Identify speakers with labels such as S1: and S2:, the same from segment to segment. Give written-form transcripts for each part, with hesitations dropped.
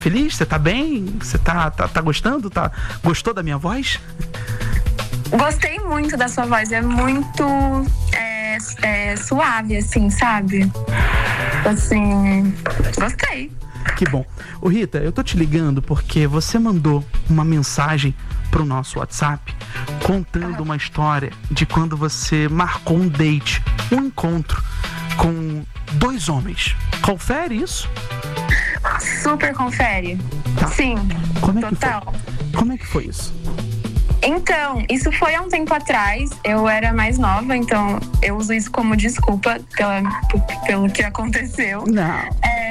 S1: feliz? Você tá bem? Você tá gostando? Gostou da minha voz?
S2: Gostei muito da sua voz, é muito suave, assim, sabe? Assim, gostei.
S1: Que bom. Ô Rita, eu tô te ligando porque você mandou uma mensagem pro nosso WhatsApp contando uma história de quando você marcou um date, um encontro com 2 homens. Confere isso?
S2: Super confere.
S1: Tá.
S2: Sim, total.
S1: Como é que foi isso?
S2: Então, isso foi há um tempo atrás. Eu era mais nova, então eu uso isso como desculpa pelo que aconteceu.
S1: Não.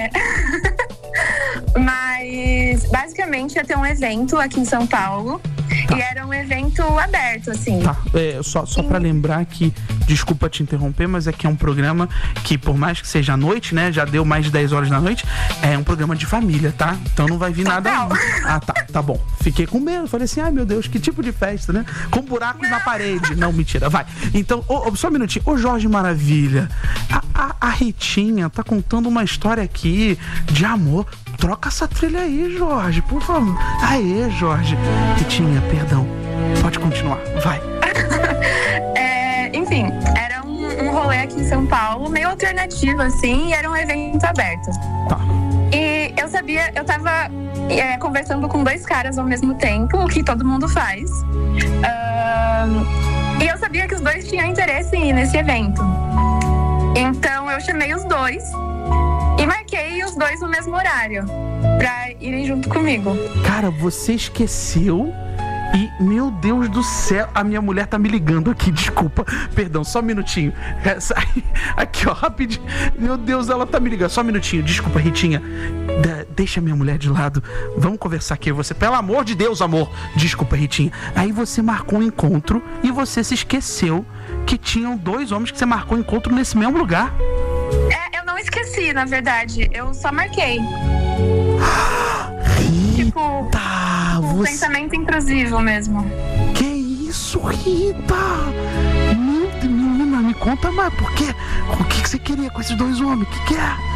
S2: Mas, basicamente, ia ter um evento aqui em São Paulo. Tá. E era um evento aberto, assim.
S1: Tá, só pra lembrar que, desculpa te interromper, mas é que é um programa que, por mais que seja à noite, né, já deu mais de 10 horas da noite, é um programa de família, tá? Então não vai vir nada. Ah, tá bom. Fiquei com medo, falei assim, ai meu Deus, que tipo de festa, né? Com buracos na parede. Não, mentira, vai. Então, só um minutinho. Ô Jorge Maravilha, a Ritinha tá contando uma história aqui de amor. Troca essa trilha aí, Jorge, por favor. Aê, Jorge. Ritinha, perdão. Pode continuar, vai.
S2: Enfim, era um rolê aqui em São Paulo, meio alternativo, assim, e era um evento aberto.
S1: Tá.
S2: E eu tava conversando com 2 caras ao mesmo tempo, o que todo mundo faz. E eu sabia que os 2 tinham interesse em ir nesse evento. Então eu chamei os 2 e marquei os 2 no mesmo horário pra irem junto comigo.
S1: Cara, você esqueceu e, meu Deus do céu, a minha mulher tá me ligando aqui, desculpa, perdão, só um minutinho. Aqui, ó, rapidinho. Meu Deus, ela tá me ligando, só um minutinho, desculpa, Ritinha. Deixa minha mulher de lado, vamos conversar aqui, você, pelo amor de Deus, amor. Desculpa, Ritinha. Aí você marcou um encontro e você se esqueceu que tinham 2 homens que você marcou um encontro nesse mesmo lugar.
S2: Eu não esqueci, na verdade, eu só marquei.
S1: Rita,
S2: um pensamento intrusivo mesmo.
S1: Que isso, Rita? Meu Deus, menina, me conta mais, por quê? O que você queria com esses 2 homens? O que é?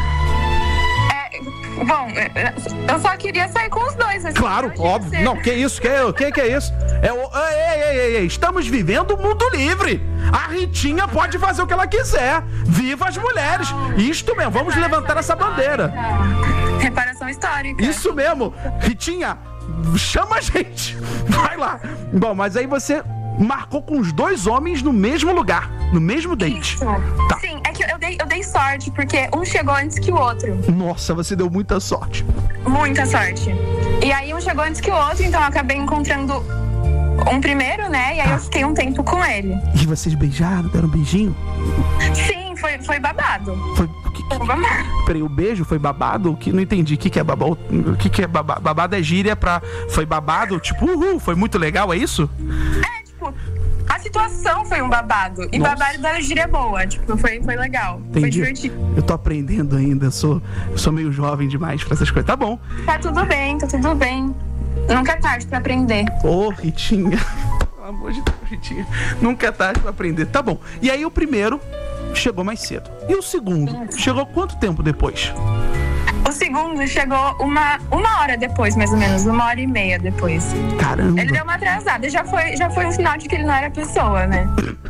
S2: Bom, eu só queria sair com os 2, assim.
S1: Claro, óbvio. Não, que isso? Que é isso? Ei, estamos vivendo o mundo livre. A Ritinha pode fazer o que ela quiser. Viva as mulheres. Isto mesmo, vamos levantar essa bandeira.
S2: Reparação histórica.
S1: Isso mesmo. Ritinha, chama a gente. Vai lá. Bom, mas aí você marcou com os 2 homens no mesmo lugar, no mesmo date.
S2: Isso.
S1: Tá.
S2: Sim, é que eu dei sorte, porque um chegou antes que o outro.
S1: Nossa, você deu muita sorte.
S2: Muita sorte. E aí um chegou antes que o outro, então eu acabei encontrando um primeiro, né? E aí eu fiquei um tempo com ele.
S1: E vocês beijaram? Deram um beijinho?
S2: Sim, foi babado.
S1: Foi
S2: babado.
S1: Peraí, o beijo foi babado? Não entendi. O que é babado? O que é babado? Babado é gíria pra... Foi babado? Tipo, foi muito legal, é isso?
S2: A situação foi um babado. E
S1: Nossa.
S2: Babado da gíria boa. Tipo, foi legal.
S1: Entendi.
S2: Foi divertido.
S1: Eu tô aprendendo ainda. Eu sou meio jovem demais pra essas coisas. Tá bom.
S2: Tá tudo bem. Nunca é tarde pra aprender.
S1: Ô, Ritinha. Pelo amor de Deus, Ritinha. Nunca é tarde pra aprender. Tá bom. E aí o primeiro chegou mais cedo. E o segundo chegou quanto tempo depois?
S2: O segundo chegou uma hora depois, mais ou menos. 1h30 depois.
S1: Caramba.
S2: Ele deu uma atrasada. Já foi um sinal de que ele não era pessoa, né?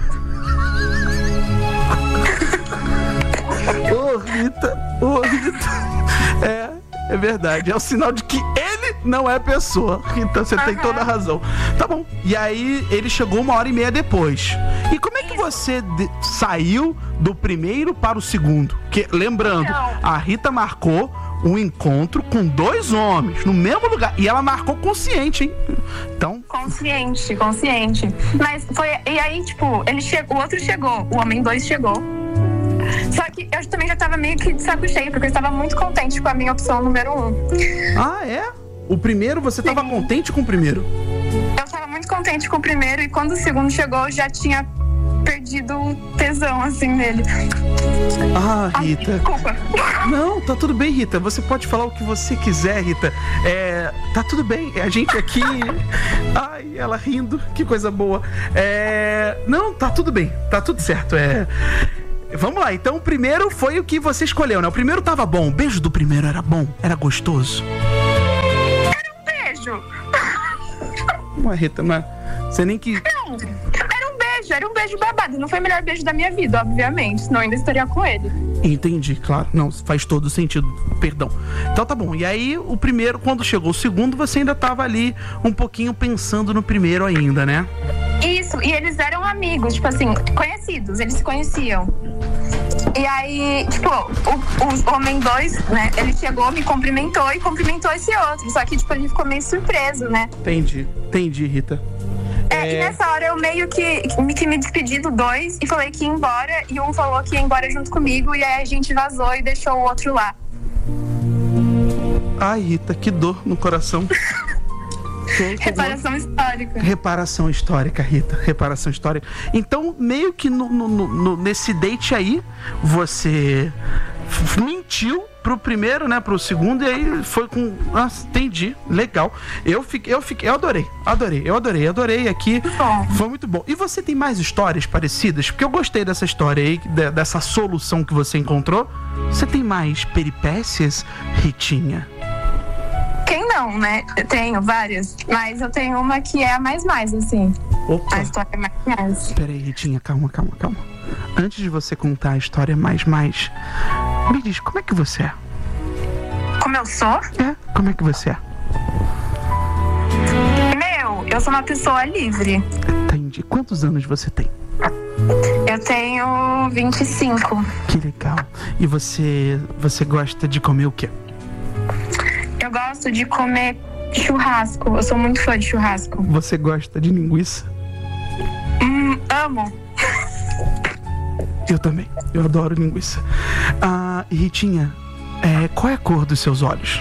S1: Ô, Rita. É verdade. É o sinal de que ele não é pessoa. Rita, você tem toda a razão. Tá bom. E aí, ele chegou 1h30 depois. E como é que você saiu do primeiro para o segundo? Porque, lembrando, a Rita marcou um encontro com 2 homens no mesmo lugar. E ela marcou consciente, hein? Então... Consciente.
S2: Mas foi... E aí, tipo, o outro chegou. O homem 2 chegou. Só que eu também já tava meio que de saco cheio, porque eu estava muito contente com a minha opção número 1.
S1: Ah, é? O primeiro, você tava contente com o primeiro?
S2: Eu tava muito contente com o primeiro, e quando o segundo chegou, eu já tinha perdido o tesão, assim, nele.
S1: Ah, Rita.
S2: Desculpa.
S1: Não, tá tudo bem, Rita. Você pode falar o que você quiser, Rita. Tá tudo bem. A gente aqui... Ai, ela rindo. Que coisa boa. Não, tá tudo bem. Tá tudo certo. Vamos lá, então o primeiro foi o que você escolheu, né? O primeiro tava bom, o beijo do primeiro era bom, era gostoso.
S2: beijo.
S1: Ué, Rita, mas você nem que...
S2: Não, era um beijo babado. Não foi o melhor beijo da minha vida, obviamente. Senão eu ainda estaria com ele.
S1: Entendi, claro. Não, faz todo sentido. Perdão. Então tá bom. E aí, o primeiro, quando chegou o segundo, você ainda tava ali um pouquinho pensando no primeiro ainda, né?
S2: Isso, e eles eram amigos, tipo assim, conhecidos. Eles se conheciam. E aí, tipo, o homem 2, né? Ele chegou, me cumprimentou e cumprimentou esse outro. Só que, tipo, ele ficou meio surpreso, né?
S1: Entendi, Rita.
S2: E nessa hora eu meio que me despedi do 2 e falei que ia embora. E um falou que ia embora junto comigo. E aí a gente vazou e deixou o outro lá.
S1: Ai, Rita, que dor no coração.
S2: Reparação histórica.
S1: Reparação histórica, Rita. Reparação histórica. Então, meio que nesse date aí, você mentiu pro primeiro, né, pro segundo, e aí foi com... Nossa, entendi, legal. Eu adorei aqui. Foi muito bom. E você tem mais histórias parecidas? Porque eu gostei dessa história aí, dessa solução que você encontrou. Você tem mais peripécias, Ritinha?
S2: Quem não, né? Eu tenho várias, mas eu tenho uma que é a mais, assim.
S1: Opa.
S2: A história é mais.
S1: Peraí, Ritinha, calma. Antes de você contar a história mais, me diz, como é que você é?
S2: Como eu sou?
S1: Como é que você é?
S2: Eu sou uma pessoa livre.
S1: Entendi. Quantos anos você tem?
S2: Eu tenho 25.
S1: Que legal. E você gosta de comer o quê?
S2: Eu gosto de comer churrasco. Eu sou muito fã de churrasco.
S1: Você gosta de linguiça?
S2: Amo.
S1: Eu também. Eu adoro linguiça. Ritinha, qual é a cor dos seus olhos?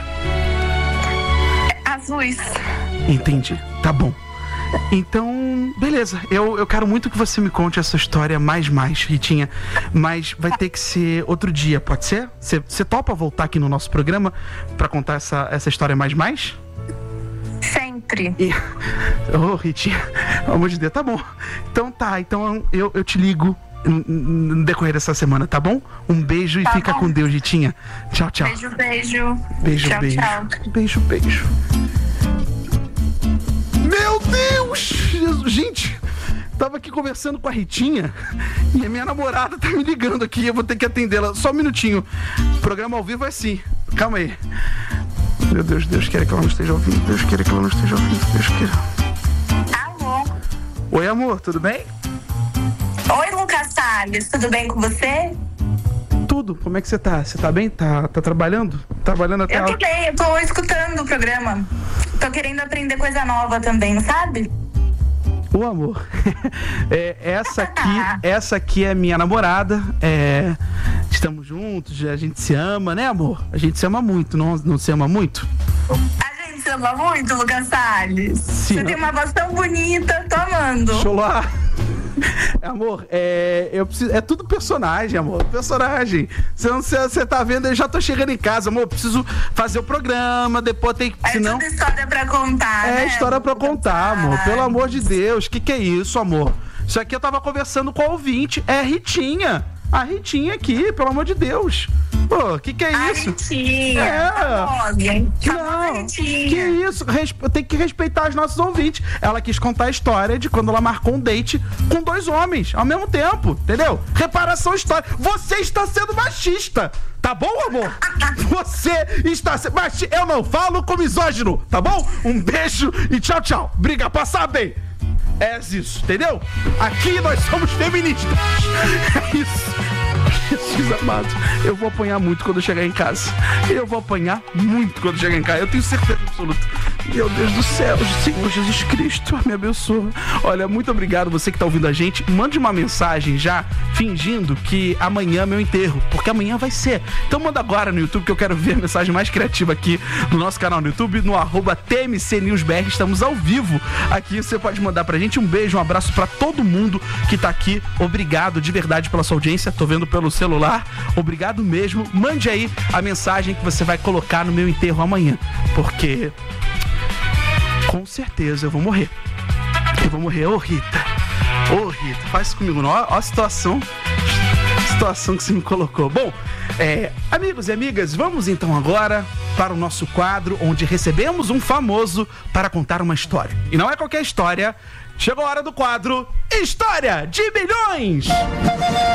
S2: Azuis.
S1: Entendi. Tá bom. Então, beleza. Eu quero muito que você me conte essa história mais, Ritinha. Mas vai ter que ser outro dia, pode ser? Você topa voltar aqui no nosso programa pra contar essa história mais?
S2: Sempre.
S1: Ritinha, pelo amor de Deus, tá bom. Então eu te ligo no decorrer dessa semana, tá bom? Um beijo e fica com Deus, Ritinha. Tchau.
S2: Beijo.
S1: Beijo. Meu Deus! Gente, tava aqui conversando com a Ritinha e a minha namorada tá me ligando aqui. Eu vou ter que atendê-la. Só um minutinho. O programa ao vivo é assim. Calma aí. Meu Deus, Deus queira que ela não esteja ouvindo. Deus queira.
S2: Alô?
S1: Oi, amor, tudo bem?
S2: Oi, Lucas Salles. Tudo bem com você?
S1: Tudo. Como é que você tá? Você tá bem? Tá trabalhando? Trabalhando até...
S2: Eu tô bem. Eu tô escutando o programa. Tô querendo aprender coisa nova também, sabe?
S1: Ô, amor, essa aqui é minha namorada, estamos juntos, a gente se ama, né, amor? A gente se ama muito, não se ama muito?
S2: A gente se ama muito, Lucas Salles.
S1: Sim,
S2: você tem uma voz tão bonita, tô amando.
S1: Deixa eu lá. Amor, eu preciso, é tudo personagem, amor. Personagem. Você tá vendo, eu já tô chegando em casa, amor. Preciso fazer o programa, depois tem que. Senão...
S2: tudo história pra contar, né?
S1: História pra contar, amor. Pelo amor de Deus. Que é isso, amor? Isso aqui eu tava conversando com a ouvinte. É Ritinha. A Ritinha aqui, pelo amor de Deus. Pô, que é isso?
S2: Ritinha.
S1: Não,
S2: Ritinha.
S1: que isso? Tem que respeitar os nossos ouvintes. Ela quis contar a história de quando ela marcou um date com 2 homens ao mesmo tempo, entendeu? Reparação histórica. Você está sendo machista. Tá bom, amor? Você está sendo machista. Eu não falo com misógino, tá bom? Um beijo e tchau. Briga, passar bem. É isso, entendeu? Aqui nós somos feministas. É isso. Jesus amado, eu vou apanhar muito quando eu chegar em casa. Eu tenho certeza absoluta. Meu Deus do céu, Senhor Jesus Cristo, me abençoa. Olha, muito obrigado você que tá ouvindo a gente. Mande uma mensagem já, fingindo que amanhã é meu enterro, porque amanhã vai ser. Então manda agora no YouTube, que eu quero ver a mensagem mais criativa aqui no nosso canal no YouTube, no @TMCNewsBR. Estamos ao vivo aqui, você pode mandar pra gente. Um beijo, um abraço pra todo mundo que tá aqui. Obrigado de verdade pela sua audiência. Tô vendo pelo celular. Obrigado mesmo. Mande aí a mensagem que você vai colocar no meu enterro amanhã, porque com certeza eu vou morrer. Ô, Rita, faz isso comigo não. Ó a situação situação que você me colocou. Bom, amigos e amigas, vamos então agora para o nosso quadro onde recebemos um famoso para contar uma história. E não é qualquer história. Chegou a hora do quadro História de Milhões!